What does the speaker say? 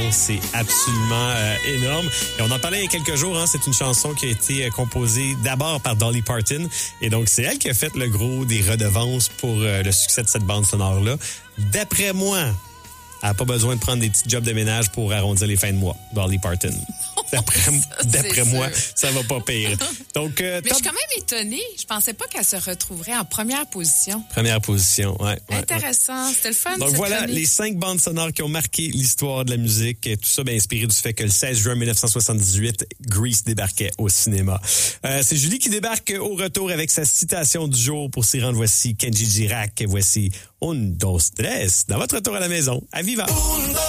C'est absolument énorme. Et on en parlait il y a quelques jours. Hein, c'est une chanson qui a été composée d'abord par Dolly Parton. Et donc, c'est elle qui a fait le gros des redevances pour le succès de cette bande sonore-là. D'après moi, elle n'a pas besoin de prendre des petits jobs de ménage pour arrondir les fins de mois, Dolly Parton. D'après moi, ça va pas pire. Donc, mais je suis quand même étonnée. Je pensais pas qu'elle se retrouverait en première position. Première position, ouais. Intéressant. C'était le fun. Donc voilà, chronique. Les 5 bandes sonores qui ont marqué l'histoire de la musique. Tout ça bien inspiré du fait que le 16 juin 1978, Grease débarquait au cinéma. C'est Julie qui débarque au retour avec sa citation du jour pour s'y rendre. Voici Kenji Girac. Voici Un, dos, tres. Dans votre retour à la maison, à Viva.